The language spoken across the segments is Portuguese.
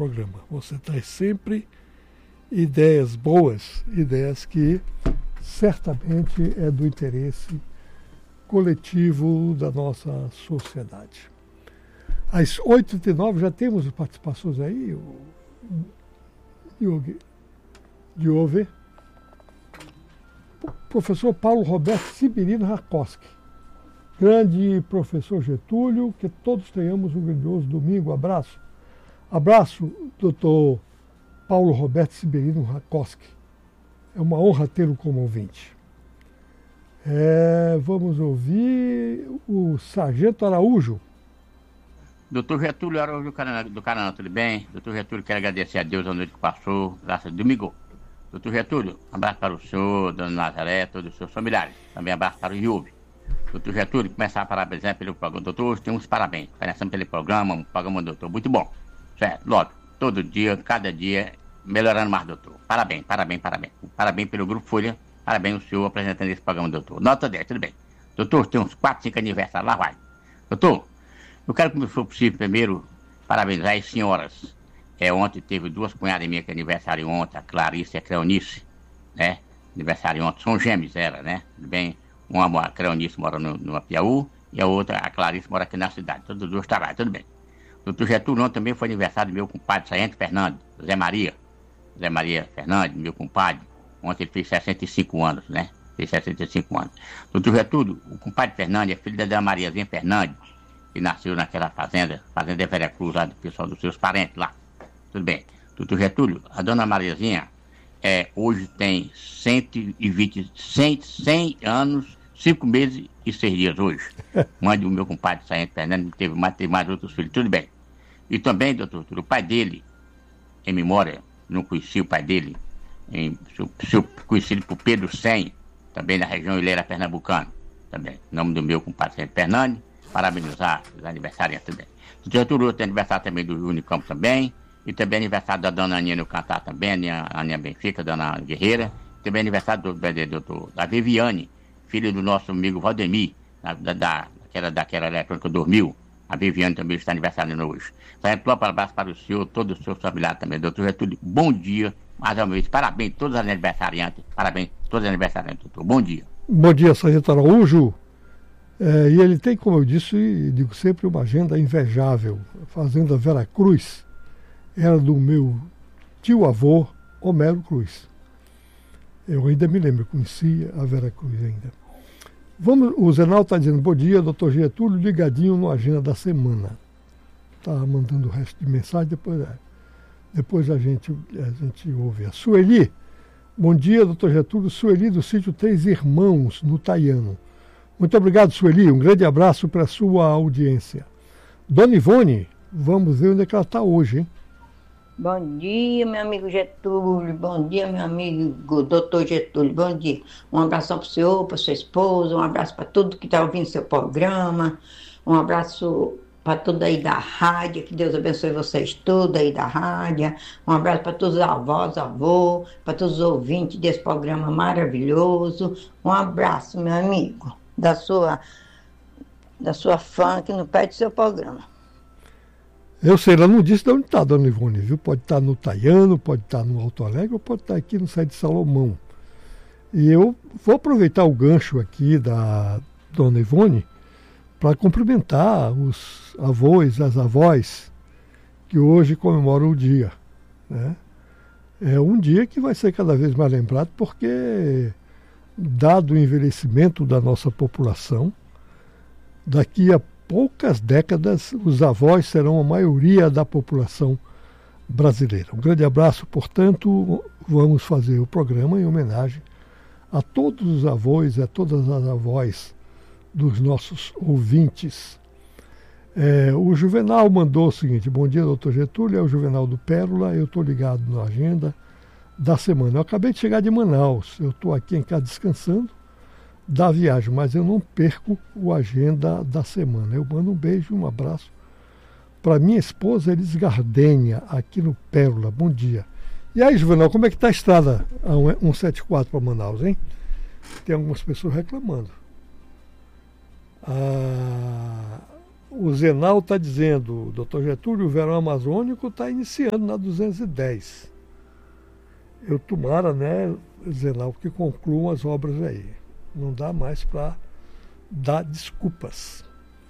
programa. Você traz sempre ideias boas, ideias que certamente é do interesse coletivo da nossa sociedade. Às 8h39 já temos participações aí, Diogo. Professor Paulo Roberto Sibirino Rakoski. Grande professor Getúlio, que todos tenhamos um grandioso domingo. Abraço. Abraço, doutor Paulo Roberto Sibirino Rakoski. É uma honra tê-lo como ouvinte. Vamos ouvir o Sargento Araújo. Doutor Getúlio Araújo do Canaã, tudo bem? Doutor Getúlio, quero agradecer a Deus a noite que passou, graças a domingo. Doutor Getúlio, um abraço para o senhor, dona Nazaré, todos os seus familiares. Também um abraço para o Iube. Doutor Getúlio, começar a parabenizar pelo programa. Doutor, hoje tem uns parabéns. Começando pelo programa, um programa, doutor, muito bom. Certo, lógico, todo dia, cada dia, melhorando mais, doutor. Parabéns. Parabéns pelo Grupo Folha. Parabéns ao senhor apresentando esse programa, doutor. Nota 10, tudo bem. Doutor, tem uns 4, 5 aniversários, lá vai. Doutor, eu quero que, se for possível, primeiro, parabenizar as senhoras. Ontem teve 2 cunhadas minhas que aniversário ontem, a Clarice e a Cleonice, né? Aniversário ontem, são gêmeos, né? Tudo bem? A Cleonice mora no Piauí e a outra, a Clarice, mora aqui na cidade. Todos os dois trabalham, tudo bem. Doutor Getúlio, ontem também foi aniversário do meu compadre Sargento Fernandes, Zé Maria Fernandes, meu compadre. Ontem ele fez 65 anos, né? Fez 65 anos. Doutor Getúlio, o compadre Fernandes é filho da Dona Mariazinha Fernandes, que nasceu naquela fazenda Vera Cruz, lá do pessoal dos seus parentes lá. Tudo bem. Doutor Getúlio, a Dona Mariazinha hoje tem 100 anos, 5 meses e 6 dias hoje. Mãe do meu compadre Sargento Fernandes, teve mais outros filhos, tudo bem. E também, doutor, o pai dele, em memória, não conheci o pai dele, conhecido por Pedro Sem, também na região Ilhéria Pernambucana, também. Em nome do meu compadre Sargento Fernandes, parabenizar os aniversariantes também. Doutor Getúlio, tem aniversário também do Júnior Campos também, e também aniversário da dona Aninha no Cantar também, a Aninha Benfica, dona Guerreira, também aniversário da Viviane, filho do nosso amigo Valdemir, daquela eletrônica dormiu. A Viviane também está aniversariando hoje. Então, um abraço para o senhor, todos os seus familiares também. Doutor Getúlio, bom dia, mais uma vez, parabéns a todos os aniversariantes, doutor, bom dia. Bom dia, Sargento Araújo. E ele tem, como eu disse, e digo sempre, uma agenda invejável. A Fazenda Vera Cruz era do meu tio-avô, Homero Cruz. Eu ainda me lembro, conheci a Vera Cruz ainda. O Zenal está dizendo, bom dia, doutor Getúlio, ligadinho no agenda da semana. Está mandando o resto de mensagem, depois a gente ouve. A Sueli, bom dia, doutor Getúlio, Sueli do sítio Três Irmãos, no Taiano. Muito obrigado, Sueli, um grande abraço para a sua audiência. Dona Ivone, vamos ver onde é que ela está hoje, hein? Bom dia, meu amigo Getúlio. Bom dia, meu amigo doutor Getúlio. Bom dia. Um abração para o senhor, para sua esposa. Um abraço para todo que está ouvindo seu programa. Um abraço para tudo aí da rádio. Que Deus abençoe vocês todos aí da rádio. Um abraço para todos os avós, avô, para todos os ouvintes desse programa maravilhoso. Um abraço, meu amigo, da sua fã que não perde seu programa. Eu sei, ela não disse de onde está, dona Ivone, viu? Pode estar no Taiano, pode estar no Alto Alegre, ou pode estar aqui no Sede de Salomão. E eu vou aproveitar o gancho aqui da dona Ivone para cumprimentar os avós, as avós, que hoje comemoram o dia, né? É um dia que vai ser cada vez mais lembrado porque, dado o envelhecimento da nossa população, daqui a poucas décadas, os avós serão a maioria da população brasileira. Um grande abraço, portanto, vamos fazer o programa em homenagem a todos os avós e a todas as avós dos nossos ouvintes. O Juvenal mandou o seguinte, bom dia, doutor Getúlio, é o Juvenal do Pérola, eu estou ligado na agenda da semana. Eu acabei de chegar de Manaus, eu estou aqui em casa descansando da viagem, mas eu não perco o agenda da semana. Eu mando um beijo, um abraço para minha esposa Elis Gardênia, aqui no Pérola. Bom dia. E aí, Juvenal, como é que está a estrada a 174 para Manaus, hein? Tem algumas pessoas reclamando. O Zenal está dizendo, doutor Getúlio, o verão amazônico está iniciando na 210. Eu tomara, né, Zenal, que concluam as obras aí. Não dá mais para dar desculpas.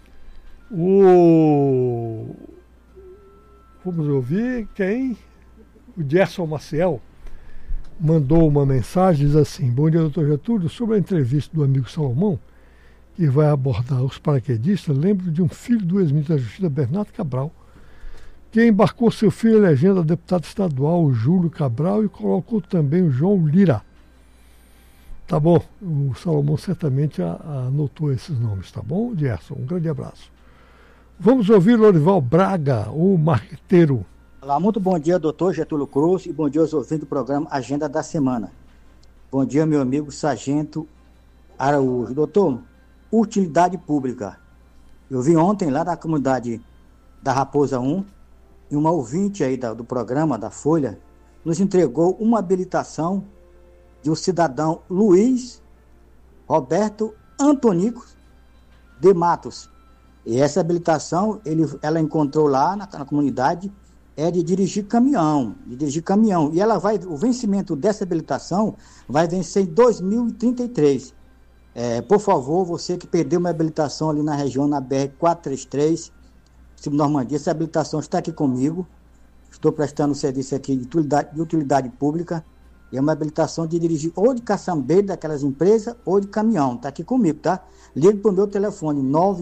Vamos ouvir quem? O Gerson Maciel mandou uma mensagem, diz assim: bom dia, doutor Getúlio, sobre a entrevista do amigo Salomão, que vai abordar os paraquedistas, lembro de um filho do ex-ministro da Justiça, Bernardo Cabral, que embarcou seu filho elegendo a deputado estadual, o Júlio Cabral, e colocou também o João Lira. Tá bom, o Salomão certamente anotou esses nomes, tá bom, Gerson? Um grande abraço. Vamos ouvir Lorival Braga, o marqueteiro. Olá, muito bom dia, doutor Getúlio Cruz, e bom dia aos ouvintes do programa Agenda da Semana. Bom dia, meu amigo Sargento Araújo. Doutor, utilidade pública. Eu vi ontem lá na comunidade da Raposa 1, e uma ouvinte aí do programa da Folha nos entregou uma habilitação de um cidadão Luiz Roberto Antonico de Matos. E essa habilitação, ela encontrou lá na comunidade, é de dirigir caminhão. E o vencimento dessa habilitação vai vencer em 2033. Por favor, você que perdeu uma habilitação ali na região, na BR-433, Normandia, essa habilitação está aqui comigo. Estou prestando serviço aqui de utilidade pública. E é uma habilitação de dirigir ou de caçambeiro daquelas empresas ou de caminhão. Está aqui comigo, tá? Ligue para o meu telefone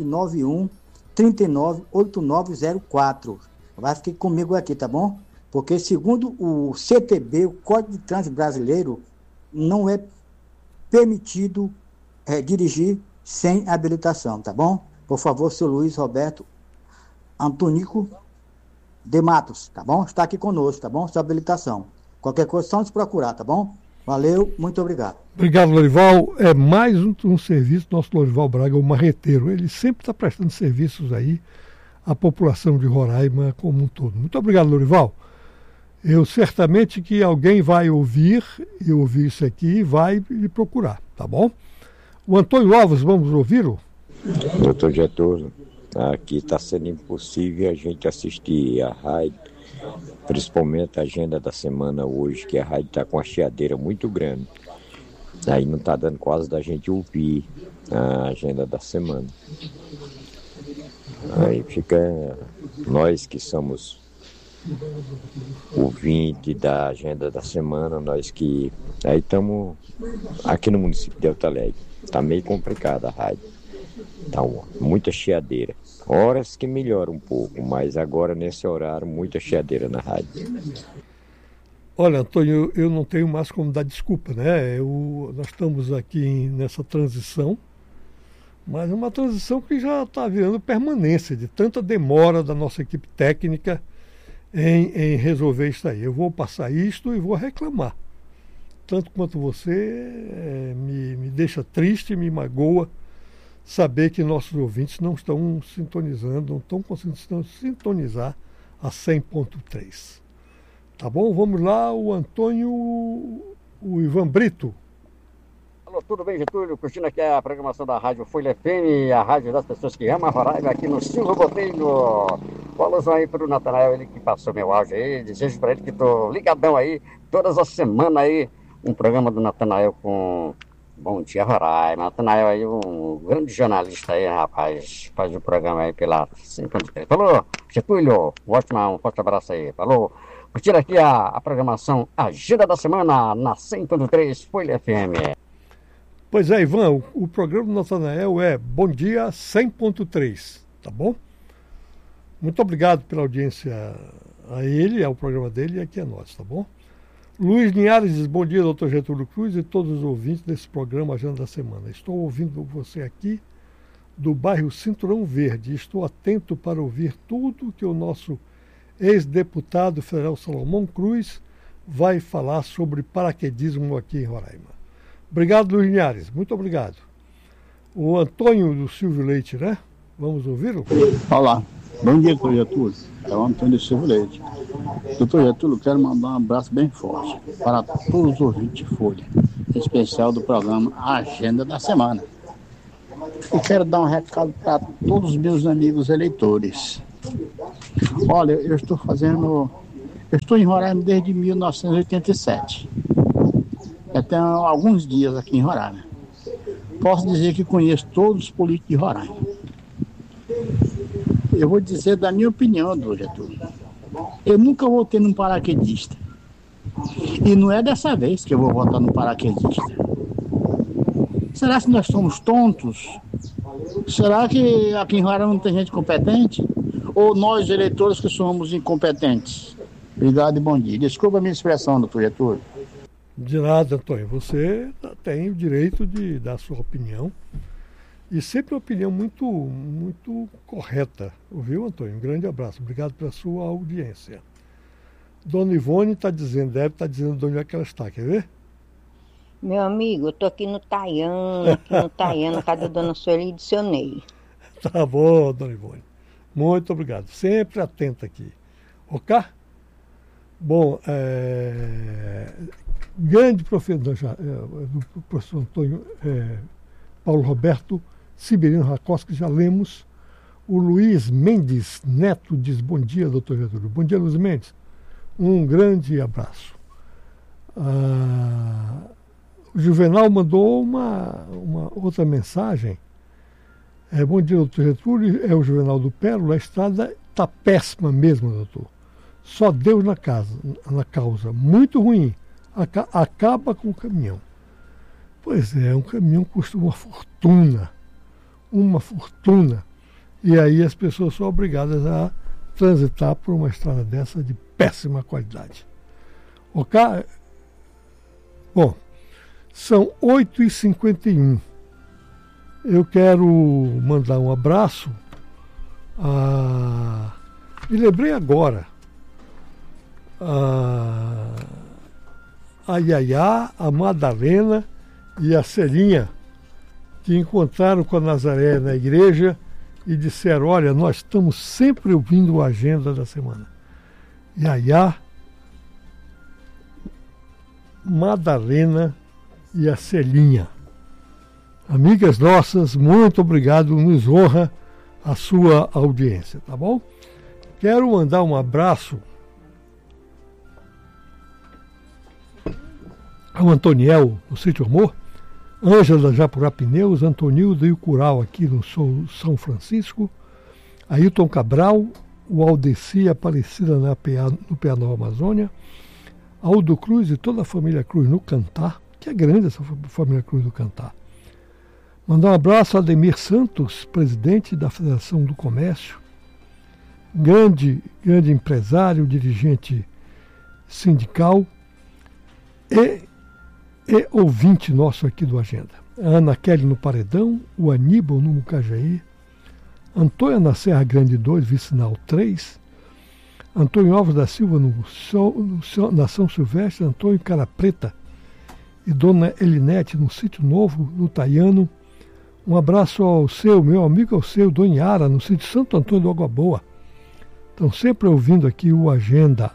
991-398904. Vai ficar comigo aqui, tá bom? Porque segundo o CTB, o Código de Trânsito Brasileiro, não é permitido dirigir sem habilitação, tá bom? Por favor, seu Luiz Roberto Antonico de Matos, tá bom? Está aqui conosco, tá bom? Sua habilitação. Qualquer coisa, só nos procurar, tá bom? Valeu, muito obrigado. Obrigado, Lorival. É mais um serviço do nosso Lorival Braga, o marreteiro. Ele sempre está prestando serviços aí à população de Roraima como um todo. Muito obrigado, Lorival. Eu certamente que alguém vai ouvir isso aqui e vai lhe procurar, tá bom? O Antônio Alves, vamos ouvi-lo? Doutor Getúlio, aqui está sendo impossível a gente assistir a rádio, principalmente a agenda da semana hoje, que a rádio está com uma chiadeira muito grande. Aí não está dando quase da gente ouvir a agenda da semana. Aí fica nós que somos ouvintes da agenda da semana, nós que... Aí estamos aqui no município de Alto Alegre. Está meio complicada a rádio. Tá muita chiadeira. Horas que melhora um pouco, mas agora nesse horário, muita chiadeira na rádio. Olha, Antônio, eu não tenho mais como dar desculpa, né? Nós estamos aqui nessa transição, mas é uma transição que já está virando permanência, de tanta demora da nossa equipe técnica em resolver isso aí. Eu vou passar isto e vou reclamar. Tanto quanto você, me deixa triste, me magoa saber que nossos ouvintes não estão sintonizando, não estão conseguindo sintonizar a 100.3. Tá bom? Vamos lá, o Ivan Brito. Alô, tudo bem, Getúlio? Curtindo aqui a programação da Rádio Folha FM, a rádio das pessoas que amam a Roraima, aqui no Silvio Botelho. Alusão aí pro Natanael, ele que passou meu áudio aí, desejo para ele que tô ligadão aí, todas as semanas aí, um programa do Natanael com Bom Dia Roraima. Natanael aí, um grande jornalista aí, rapaz, faz o programa aí pela 53. Falou, Getúlio, um forte abraço aí. Falou, curtindo aqui a programação Agenda da Semana na 100.3 Folha FM. Pois é, Ivan, o programa do Natanael é Bom Dia 100.3, tá bom? Muito obrigado pela audiência a ele, ao programa dele e aqui a nós, tá bom? Luiz Linhares diz, bom dia, doutor Getúlio Cruz e todos os ouvintes desse programa Agenda da Semana. Estou ouvindo você aqui do bairro Cinturão Verde. Estou atento para ouvir tudo que o nosso ex-deputado federal Salomão Cruz vai falar sobre paraquedismo aqui em Roraima. Obrigado, Luiz Linhares. Muito obrigado. O Antônio do Silvio Leite, né? Vamos ouvi-lo? Olá. Bom dia, doutor Getúlio. É o Antônio do Silvio Leite. Doutor Getúlio, quero mandar um abraço bem forte para todos os ouvintes de Folha, em especial do programa Agenda da Semana. e quero dar um recado para todos os meus amigos eleitores. Olha, eu estou em Roraima desde 1987. Já tenho alguns dias aqui em Roraima. Posso dizer que conheço todos os políticos de Roraima. Eu vou dizer da minha opinião, doutor Getúlio. Eu nunca votei num paraquedista. E não é dessa vez que eu vou votar num paraquedista. Será que nós somos tontos? Será que aqui em Roraima não tem gente competente? Ou nós, eleitores, que somos incompetentes? Obrigado e bom dia. Desculpa a minha expressão, doutor Getúlio. De nada, Antônio. Você tem o direito de dar a sua opinião. E sempre uma opinião muito correta. Ouviu, Antônio? Um grande abraço. Obrigado pela sua audiência. Dona Ivone está dizendo, deve estar dizendo de onde é que ela está. Quer ver? Meu amigo, eu tô aqui no Taiano, na casa da dona Sueli e do seu Ney. Tá bom, Dona Ivone. Muito obrigado. Sempre atenta aqui. Ok? Bom, grande professor, do professor Antônio Paulo Roberto Sibirino Rakoski, já lemos. O Luiz Mendes Neto diz, bom dia, doutor Getúlio. Bom dia, Luiz Mendes. Um grande abraço. O Juvenal mandou uma outra mensagem. Bom dia, doutor Getúlio. É o Juvenal do Pérola. A estrada está péssima mesmo, doutor. Só Deus na causa. Muito ruim. Acaba com o caminhão. Pois é, um caminhão custa uma fortuna. Uma fortuna. E aí as pessoas são obrigadas a transitar por uma estrada dessa de péssima qualidade. Ok? Bom, são 8h51. Eu quero mandar um abraço me lembrei agora. A Yaya, a Madalena e a Celinha, que encontraram com a Nazaré na igreja e disseram, olha, nós estamos sempre ouvindo a agenda da semana. Yaya, Madalena e a Celinha. Amigas nossas, muito obrigado, nos honra a sua audiência, tá bom? Quero mandar um abraço ao Antoniel, no Sítio Amor, Ângela Japurá Pneus, Antonildo e o Cural aqui no São Francisco, Ailton Cabral, o Aldeci Aparecida no PA Nova Amazônia, Aldo Cruz e toda a família Cruz no Cantar, que é grande essa família Cruz do Cantar. Mandar um abraço a Ademir Santos, presidente da Federação do Comércio, grande empresário, dirigente sindical e ouvinte nosso aqui do Agenda. A Ana Kelly no Paredão, o Aníbal no Mucajaí, Antônia na Serra Grande 2, Vicinal 3, Antônio Alves da Silva na São Silvestre, Antônio Cara Preta e Dona Elinete no Sítio Novo, no Taiano. Um abraço ao meu amigo, ao seu, Dona Yara, no Sítio Santo Antônio do Água Boa. Estão sempre ouvindo aqui o Agenda.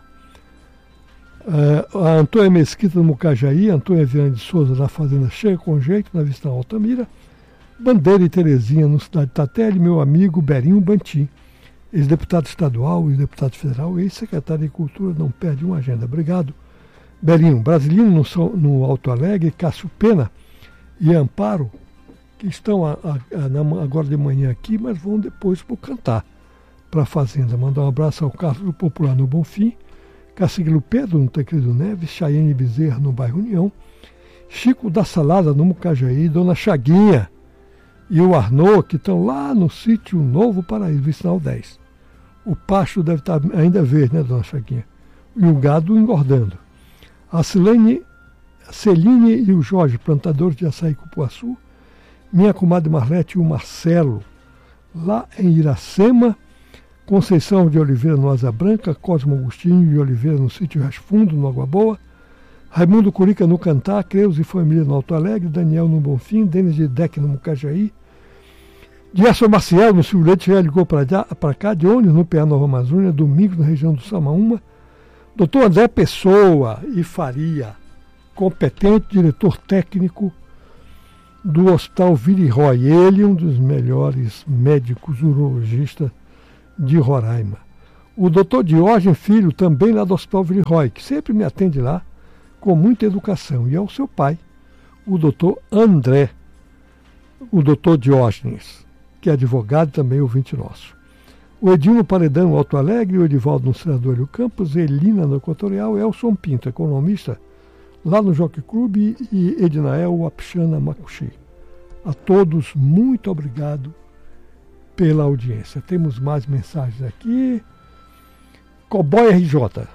A Antônia Mesquita no Mucajaí, Antônia Viana de Souza na Fazenda Chega com Jeito, na Vista Altamira, Bandeira e Terezinha no Cidade Tatelli, meu amigo Berinho Bantim, ex-deputado estadual, ex-deputado federal, ex-secretário de Cultura, não perde uma agenda. Obrigado, Berinho. Brasilino no Alto Alegre, Cássio Pena e Amparo, que estão agora de manhã aqui, mas vão depois para o Cantar, para a Fazenda. Mandar um abraço ao Castro Popular no Bonfim, Cacique Pedro no Tancredo Neves, Chayane Bezerra no bairro União, Chico da Salada no Mucajaí, Dona Chaguinha e o Arnaud, que estão lá no Sítio Novo Paraíso, Vicinal 10. O pasto deve estar ainda verde, né, Dona Chaguinha? E o gado engordando. A Celine e o Jorge, plantadores de açaí Cupuaçu, minha comadre Marlete e o Marcelo, lá em Iracema, Conceição de Oliveira no Asa Branca, Cosmo Agostinho de Oliveira no Sítio Rasfundo, no Água Boa, Raimundo Curica no Cantar, Creus e Família no Alto Alegre, Daniel no Bonfim, Denis de Deck no Mucajaí, Gerson Maciel no Silvio Leite já ligou para cá, de ônibus no PA Nova Amazônia, Domingos na região do Samaúma, Dr. André Pessoa e Faria, competente, diretor técnico do Hospital Villeroy. Ele é um dos melhores médicos urologistas de Roraima. O doutor Diógenes Filho, também lá do Hospital Villeroy, que sempre me atende lá com muita educação. E é o seu pai, o doutor André, o doutor Diógenes, que é advogado também, ouvinte nosso. O Edilno Paredão, Alto Alegre, o Edivaldo no Senador Hélio Campos, Elina no Equatorial, Elson Pinto, economista, lá no Jockey Club, e Ednael Apixana Macuxi. A todos, muito obrigado pela audiência. Temos mais mensagens aqui. Cowboy RJ.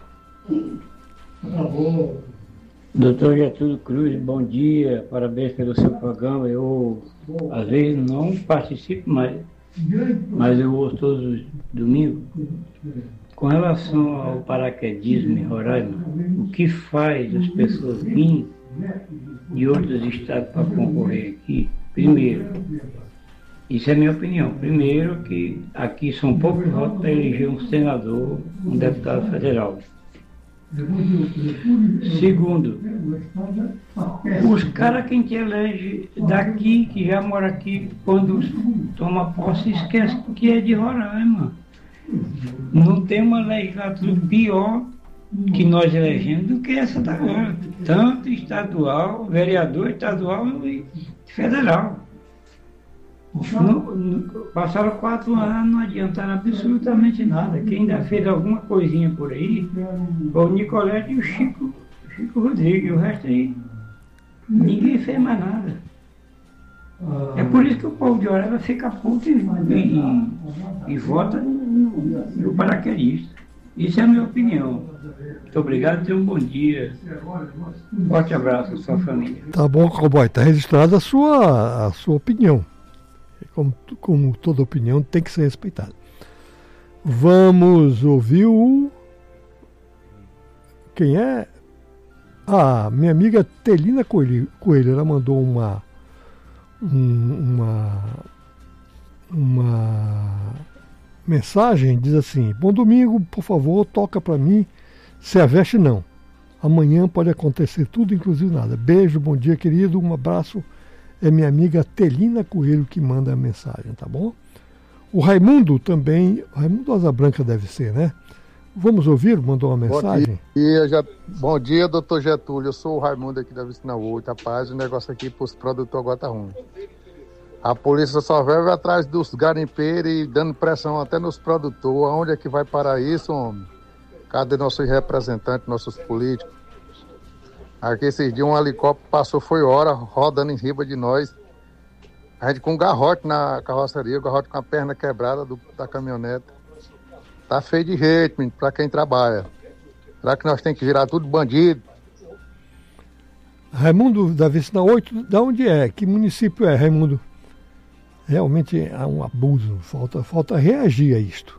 Doutor Getúlio Cruz, bom dia, parabéns pelo seu programa. Eu, às vezes, não participo mais, mas eu ouço todos os domingos. Com relação ao paraquedismo em Roraima, o que faz as pessoas virem de outros estados para concorrer aqui? Primeiro, isso é a minha opinião. Primeiro, que aqui são poucos votos para eleger um senador, um deputado federal. Segundo, os caras que a gente elege daqui, que já mora aqui, quando toma posse, esquece que é de Roraima. Não tem uma legislatura pior que nós elegemos do que essa da agora. Tanto estadual, vereador estadual e federal. Passaram 4 anos, não adiantaram absolutamente nada. Quem ainda fez alguma coisinha por aí foi o Nicolete e o Chico Rodrigues. O resto aí, ninguém fez mais nada. É por isso que o povo de Roraima fica puto e vota no paraquedista. Isso é a minha opinião. Muito obrigado, tenha um bom dia. Um forte abraço à sua família. Tá bom, Cowboy, está registrada a sua opinião. Como toda opinião tem que ser respeitada. Vamos ouvir o... Quem é? Minha amiga Telina Coelho. Ela mandou uma mensagem, diz assim: bom domingo, por favor, toca para mim Se a Veste Não. Amanhã pode acontecer tudo, inclusive nada. Beijo, bom dia, querido, um abraço. É minha amiga Telina Coelho que manda a mensagem, tá bom? O Raimundo também, Raimundo Asa Branca deve ser, né? Vamos ouvir, mandou uma mensagem. Bom dia, doutor Getúlio, eu sou o Raimundo aqui da Vicina 8, rapaz, o negócio aqui para os produtores agora tá ruim. A polícia só vai atrás dos garimpeiros e dando pressão até nos produtores. Aonde é que vai parar isso, homem? Cadê nossos representantes, nossos políticos? Aqui esses dias um helicóptero passou, foi hora, rodando em riba de nós. A gente com um garrote na carroceria, o garrote com a perna quebrada da caminhonete. Tá feio de jeito, menino, pra quem trabalha. Será que nós temos que virar tudo bandido? Raimundo da Vicina 8, de onde é? Que município é, Raimundo? Realmente há um abuso, falta reagir a isto.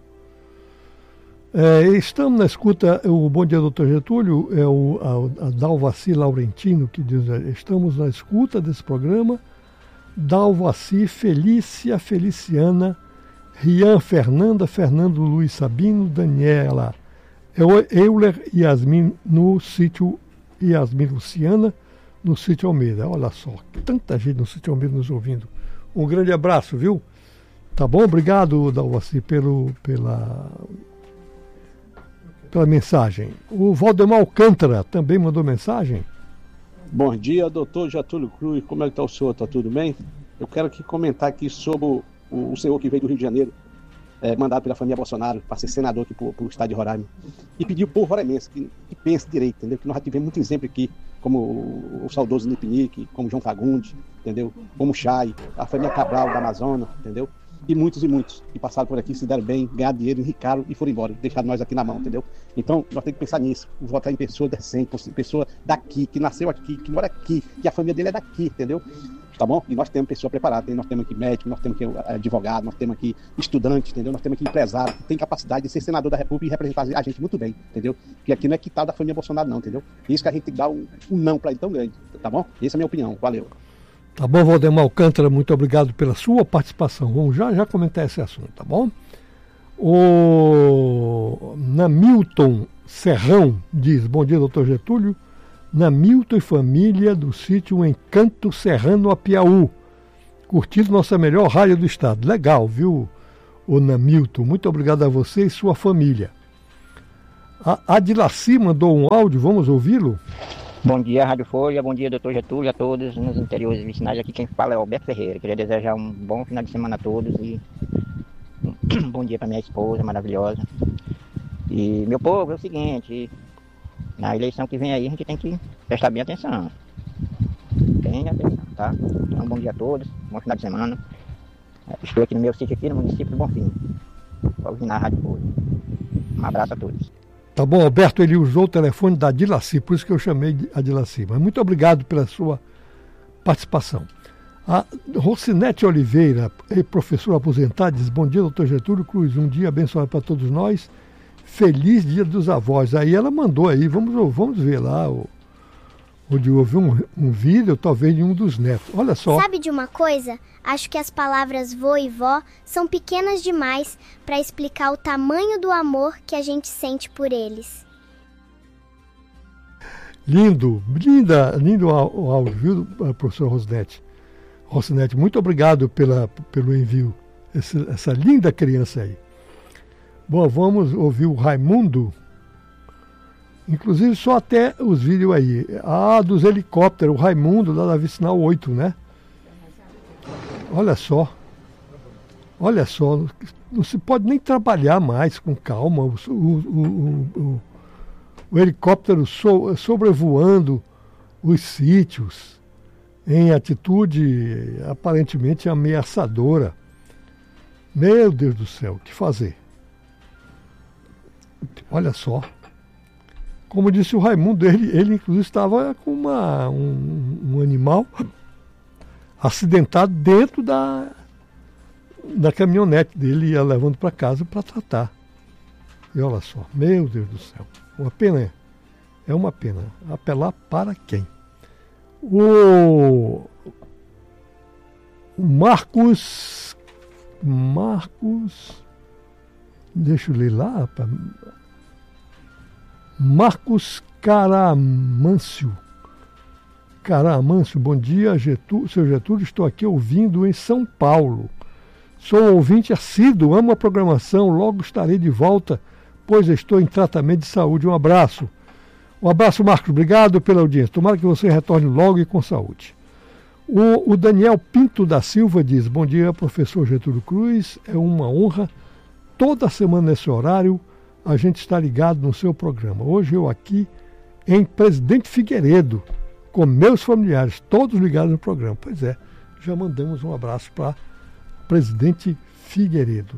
Estamos na escuta, o Bom Dia Doutor Getúlio, a Dalvaci Laurentino que diz: estamos na escuta desse programa. Dalvaci, Felícia, Feliciana, Rian Fernanda, Fernando Luiz Sabino, Daniela, Euler, Yasmin no sítio, Yasmin Luciana no sítio Almeida. Olha só, tanta gente no sítio Almeida nos ouvindo. Um grande abraço, viu? Tá bom? Obrigado, Dalvaci, pela mensagem. O Valdemar Alcântara também mandou mensagem. Bom dia, doutor Getúlio Cruz. Como é que está o senhor? Está tudo bem? Eu quero aqui comentar aqui sobre o senhor que veio do Rio de Janeiro, mandado pela família Bolsonaro para ser senador aqui para o estado de Roraima. E pediu ao povo roraimense que pense direito, entendeu? Que nós já tivemos muito exemplo aqui, como o saudoso Nipinique, como João Fagundes, entendeu? Como o Chay, a família Cabral da Amazonas, entendeu? E muitos que passaram por aqui, se deram bem, ganharam dinheiro, enricaram e foram embora, deixaram nós aqui na mão, entendeu? Então, nós temos que pensar nisso, votar em pessoa decente, pessoa daqui, que nasceu aqui, que mora aqui, que a família dele é daqui, entendeu? Tá bom? E nós temos pessoa preparada, nós temos aqui médico, nós temos aqui advogado, nós temos aqui estudante, entendeu? Nós temos aqui empresário, que tem capacidade de ser senador da República e representar a gente muito bem, entendeu? Porque aqui não é quitado da família Bolsonaro não, entendeu? Isso que a gente tem que dar um não para ele tão grande, tá bom? Essa é a minha opinião, valeu. Tá bom, Valdemar Alcântara, muito obrigado pela sua participação. Vamos já comentar esse assunto, tá bom? O Namilton Serrão diz: bom dia, doutor Getúlio. Namilton e família do sítio Encanto Serrano, Apiaú. curtindo nossa melhor rádio do estado. Legal, viu, ô Namilton? Muito obrigado a você e sua família. A Adilaci mandou um áudio, vamos ouvi-lo? Bom dia, Rádio Folha, bom dia, doutor Getúlio, a todos nos interiores vicinais. Aqui quem fala é Alberto Ferreira. Queria desejar um bom final de semana a todos e um bom dia para minha esposa maravilhosa. E, meu povo, é o seguinte, na eleição que vem aí a gente tem que prestar bem atenção. Bem atenção, tá? Então, bom dia a todos, bom final de semana. Estou aqui no meu sítio, aqui no município do Bonfim, para ouvir na Rádio Folha. Um abraço a todos. Tá bom, Alberto, ele usou o telefone da Adilaci, por isso que eu chamei de Adilaci. Mas muito obrigado pela sua participação. A Rocinete Oliveira, professora aposentada, diz: bom dia, doutor Getúlio Cruz, um dia abençoado para todos nós, feliz dia dos avós. Aí ela mandou aí, vamos ver lá, onde houve um vídeo, talvez de um dos netos. Olha só. Sabe de uma coisa? Acho que as palavras vô e vó são pequenas demais para explicar o tamanho do amor que a gente sente por eles. Lindo o áudio, viu, professora Rocinete, muito obrigado pelo envio, essa linda criança aí. Bom, vamos ouvir o Raimundo, inclusive só até os vídeos aí. Dos helicópteros, o Raimundo lá da Vicinal 8, né? Olha só, não se pode nem trabalhar mais com calma, o helicóptero sobrevoando os sítios em atitude aparentemente ameaçadora. Meu Deus do céu, o que fazer? Olha só, como disse o Raimundo, ele inclusive estava com um animal acidentado dentro da caminhonete dele, ia levando para casa para tratar. E olha só, meu Deus do céu, uma pena, é uma pena. Apelar para quem? O Marcos, deixa eu ler lá, Marcos Caramâncio, bom dia, seu Getúlio, estou aqui ouvindo em São Paulo. Sou ouvinte assíduo, amo a programação, logo estarei de volta, pois estou em tratamento de saúde. Um abraço. Um abraço, Marcos, obrigado pela audiência. Tomara que você retorne logo e com saúde. O Daniel Pinto da Silva diz: bom dia, professor Getúlio Cruz, é uma honra. Toda semana nesse horário a gente está ligado no seu programa. Hoje eu aqui em Presidente Figueiredo, com meus familiares, todos ligados no programa. Pois é, já mandamos um abraço para Presidente Figueiredo.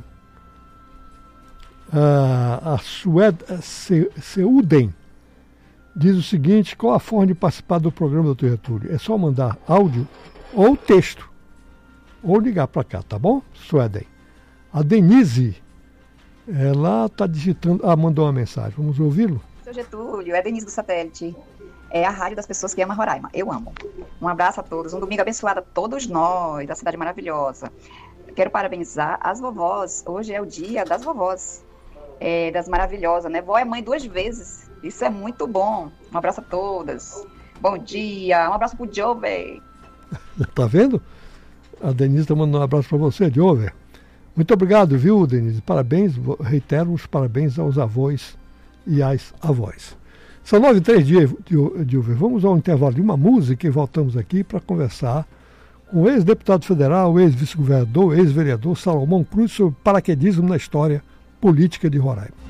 A Seuden diz o seguinte: qual a forma de participar do programa, doutor Getúlio? É só mandar áudio ou texto, ou ligar para cá, tá bom, Sueden? A Denise, ela está digitando, mandou uma mensagem, vamos ouvi-lo? Seu Getúlio, é Denise do Satélite. É a rádio das pessoas que amam Roraima. Eu amo. Um abraço a todos. Um domingo abençoado a todos nós, da cidade maravilhosa. Quero parabenizar as vovós. Hoje é o dia das vovós. Das maravilhosas, né? Vó é mãe 2 vezes. Isso é muito bom. Um abraço a todas. Bom dia. Um abraço pro Jove. Tá vendo? A Denise está mandando um abraço para você, Jove. Muito obrigado, viu, Denise? Parabéns. Reitero os parabéns aos avós e às avós. São 9h03 de ouvir. Vamos ao intervalo de uma música e voltamos aqui para conversar com o ex-deputado federal, ex-vice-governador, ex-vereador Salomão Cruz sobre paraquedismo na história política de Roraima.